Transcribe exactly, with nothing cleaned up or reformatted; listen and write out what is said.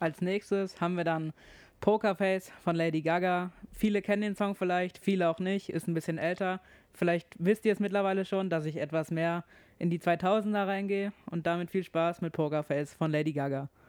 als nächstes haben wir dann Pokerface von Lady Gaga. Viele kennen den Song vielleicht, viele auch nicht, ist ein bisschen älter. Vielleicht wisst ihr es mittlerweile schon, dass ich etwas mehr in die zweitausender reingehe und damit viel Spaß mit Pokerface von Lady Gaga.